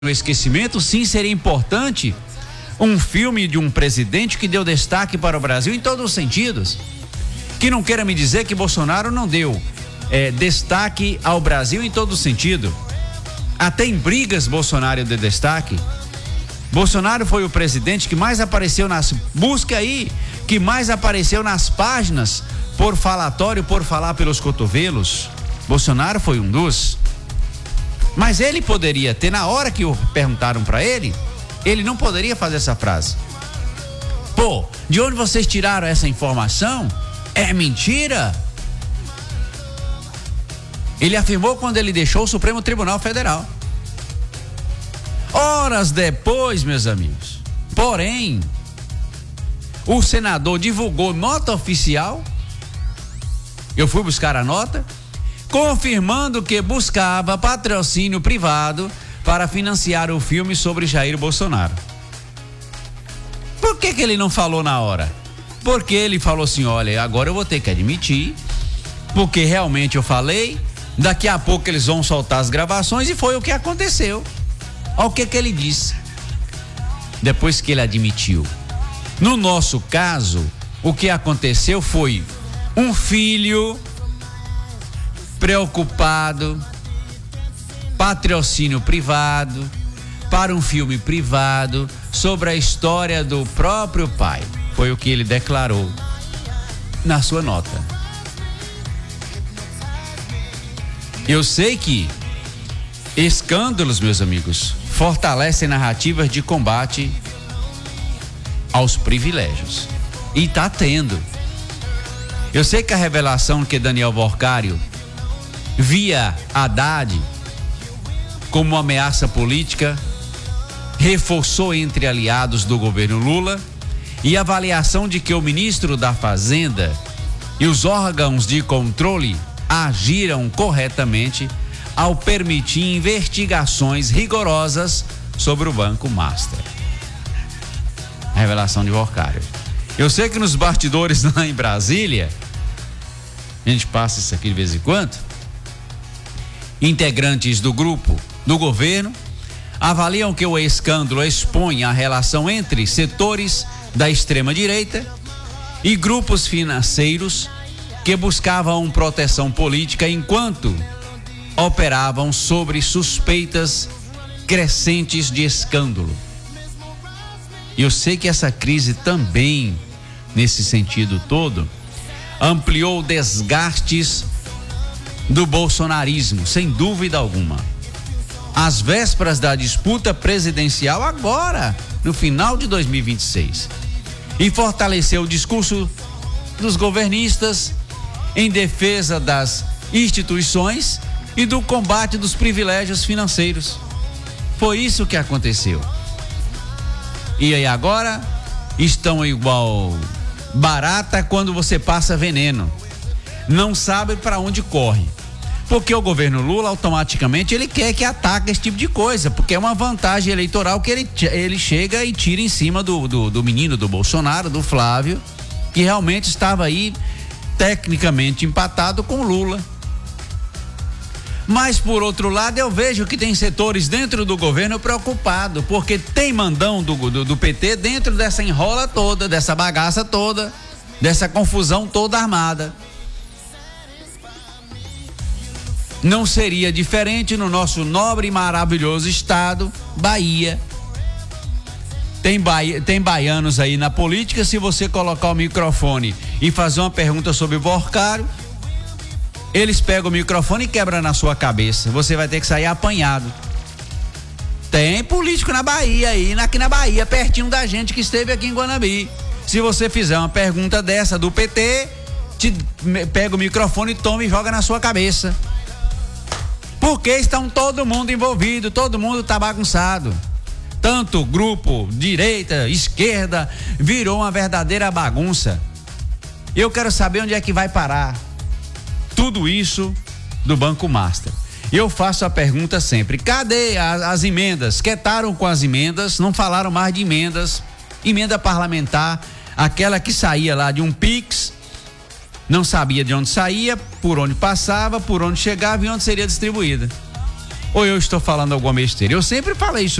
no esquecimento, sim, seria importante um filme de um presidente que deu destaque para o Brasil em todos os sentidos. Que não queira me dizer que Bolsonaro não deu destaque ao Brasil em todo sentido. Até em brigas Bolsonaro deu destaque. Bolsonaro foi o presidente que mais apareceu busca aí, que mais apareceu nas páginas por falatório, por falar pelos cotovelos. Bolsonaro foi um dos. Mas ele poderia ter, na hora que perguntaram para ele não poderia fazer essa frase. Pô, de onde vocês tiraram essa informação? É mentira? Ele afirmou quando ele deixou o Supremo Tribunal Federal. Horas depois, meus amigos, porém, o senador divulgou nota oficial. Eu fui buscar a nota, confirmando que buscava patrocínio privado para financiar o filme sobre Jair Bolsonaro. Por que ele não falou na hora? Porque ele falou assim, olha, agora eu vou ter que admitir, porque realmente eu falei, daqui a pouco eles vão soltar as gravações, e foi o que aconteceu. Olha o que ele disse, depois que ele admitiu. No nosso caso, o que aconteceu foi um filho preocupado, patrocínio privado, para um filme privado, sobre a história do próprio pai. Foi o que ele declarou na sua nota. Eu sei que escândalos, meus amigos, fortalecem narrativas de combate aos privilégios. E tá tendo. Eu sei que a revelação que Daniel Borcário via Haddad como uma ameaça política reforçou entre aliados do governo Lula, e a avaliação de que o ministro da Fazenda e os órgãos de controle agiram corretamente ao permitir investigações rigorosas sobre o Banco Master. A revelação de Borcário. Eu sei que nos bastidores lá em Brasília, a gente passa isso aqui de vez em quando, integrantes do grupo do governo avaliam que o escândalo expõe a relação entre setores da extrema-direita e grupos financeiros que buscavam proteção política enquanto operavam sobre suspeitas crescentes de escândalo. E eu sei que essa crise também, nesse sentido todo, ampliou desgastes do bolsonarismo, sem dúvida alguma. Às vésperas da disputa presidencial, agora, no final de 2026. E fortaleceu o discurso dos governistas em defesa das instituições e do combate dos privilégios financeiros. Foi isso que aconteceu. E aí agora estão igual barata quando você passa veneno. Não sabe para onde corre. Porque o governo Lula automaticamente ele quer que ataque esse tipo de coisa, porque é uma vantagem eleitoral que ele chega e tira em cima do menino, do Bolsonaro, do Flávio, que realmente estava aí tecnicamente empatado com Lula. Mas por outro lado eu vejo que tem setores dentro do governo preocupados, porque tem mandão do PT dentro dessa enrola toda, dessa bagaça toda, dessa confusão toda armada. Não seria diferente no nosso nobre e maravilhoso estado, Bahia. Tem baianos aí na política, se você colocar o microfone e fazer uma pergunta sobre o Borcário, eles pegam o microfone e quebram na sua cabeça. Você vai ter que sair apanhado. Tem político na Bahia aí, aqui na Bahia, pertinho da gente que esteve aqui em Guanabi. Se você fizer uma pergunta dessa do PT, pega o microfone, toma e joga na sua cabeça. Porque estão todo mundo envolvido, todo mundo tá bagunçado. Tanto grupo, direita, esquerda, virou uma verdadeira bagunça. Eu quero saber onde é que vai parar tudo isso do Banco Master. Eu faço a pergunta sempre, cadê as emendas? Quietaram com as emendas, não falaram mais de emendas, emenda parlamentar, aquela que saía lá de um Pix, não sabia de onde saía, por onde passava, por onde chegava e onde seria distribuída. Ou eu estou falando alguma besteira? Eu sempre falei isso